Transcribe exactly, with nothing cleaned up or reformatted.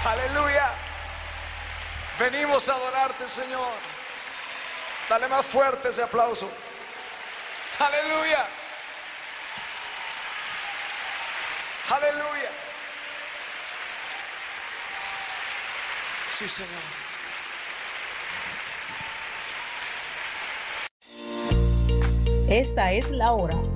Aleluya. Venimos a adorarte, Señor. Dale más fuerte ese aplauso. Aleluya. Aleluya. Sí, Señor. Esta es la hora.